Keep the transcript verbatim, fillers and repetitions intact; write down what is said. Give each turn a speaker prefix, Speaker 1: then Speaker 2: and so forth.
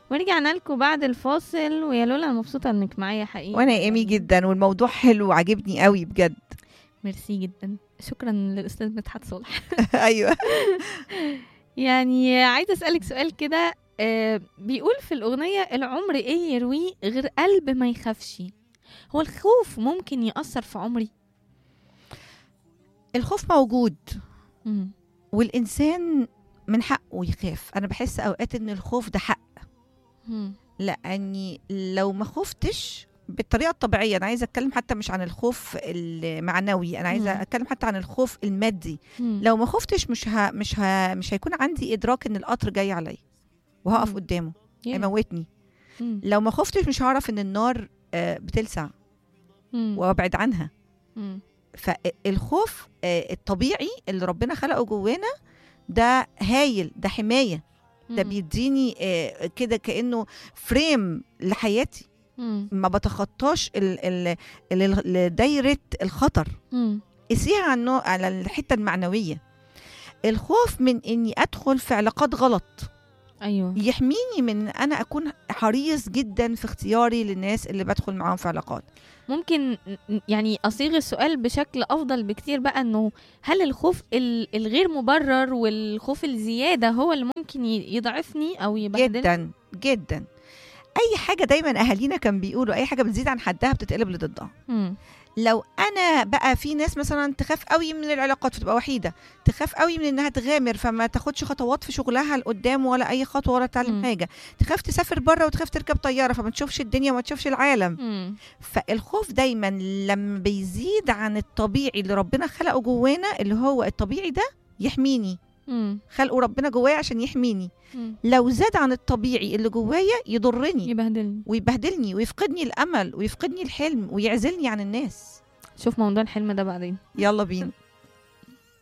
Speaker 1: ورجعنا لكم بعد الفاصل، ويا لولا انا مبسوطه انك معايا حقيقي.
Speaker 2: وانا ايمي جدا، والموضوع حلو وعجبني قوي بجد.
Speaker 1: ميرسي جدا، شكرا للاستاذ مدحت صالح.
Speaker 2: ايوه.
Speaker 1: يعني عايزه اسالك سؤال كده، آه بيقول في الاغنيه العمر ايه يرويه غير قلب ما يخافش. هو الخوف ممكن يأثر في عمري؟
Speaker 2: الخوف موجود،
Speaker 1: مم.
Speaker 2: والانسان من حقه يخاف. انا بحس اوقات ان الخوف ده حق،
Speaker 1: مم.
Speaker 2: لاني لو ما خفتش بالطريقه الطبيعيه، انا عايزه اتكلم حتى مش عن الخوف المعنوي، انا عايزه
Speaker 1: مم.
Speaker 2: اتكلم حتى عن الخوف المادي.
Speaker 1: مم.
Speaker 2: لو ما خفتش مش ها مش ها مش هيكون عندي ادراك ان القطر جاي عليا وهقف
Speaker 1: مم.
Speaker 2: قدامه
Speaker 1: Yeah.
Speaker 2: هيموتني.
Speaker 1: مم.
Speaker 2: لو ما خفتش مش هعرف ان النار آه، بتلسع
Speaker 1: مم.
Speaker 2: وابعد عنها.
Speaker 1: مم.
Speaker 2: فالخوف آه، الطبيعي اللي ربنا خلقه جوانا ده هايل، ده حمايه، ده
Speaker 1: مم.
Speaker 2: بيديني آه، كده كانه فريم لحياتي،
Speaker 1: مم.
Speaker 2: ما بتخطاش ال- ال- ال- ال- دايره الخطر.
Speaker 1: مم.
Speaker 2: قسيها على النوع- على الحته المعنويه. الخوف من اني ادخل في علاقات غلط
Speaker 1: ايوه.
Speaker 2: يحميني من ان انا اكون حريص جدا في اختياري للناس اللي بدخل معاهم في علاقات.
Speaker 1: ممكن ن- يعني اصيغ السؤال بشكل افضل بكتير بقى، انه هل الخوف ال- الغير مبرر والخوف الزياده هو اللي ممكن ي- يضعفني او يبهدلني؟
Speaker 2: جدا جدا. اي حاجه دايما اهالينا كان بيقولوا اي حاجه بتزيد عن حدها بتتقلب لضدها.
Speaker 1: مم.
Speaker 2: لو انا بقى في ناس مثلا تخاف قوي من العلاقات فتبقى وحيده، تخاف قوي من انها تغامر فما تاخدش خطوات في شغلها لقدام ولا اي خطوه ولا تعلم
Speaker 1: مم.
Speaker 2: حاجه، تخاف تسافر بره وتخاف تركب طياره فما تشوفش الدنيا وما تشوفش العالم.
Speaker 1: مم.
Speaker 2: فالخوف دايما لما بيزيد عن الطبيعي اللي ربنا خلقه جوانا، اللي هو الطبيعي ده يحميني،
Speaker 1: مم.
Speaker 2: خلقه ربنا جوايا عشان يحميني.
Speaker 1: مم.
Speaker 2: لو زاد عن الطبيعي اللي جوايا يضرني
Speaker 1: يبهدلني.
Speaker 2: ويبهدلني ويفقدني الامل ويفقدني الحلم ويعزلني عن الناس.
Speaker 1: شوف موضوع الحلم ده بعدين.
Speaker 2: يلا بينا.